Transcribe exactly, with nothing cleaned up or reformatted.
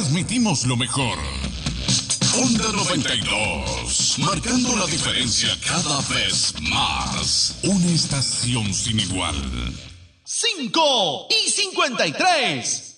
transmitimos lo mejor. Onda noventa y dos, marcando la diferencia cada vez más. Una estación sin igual. Cinco y cincuenta y tres.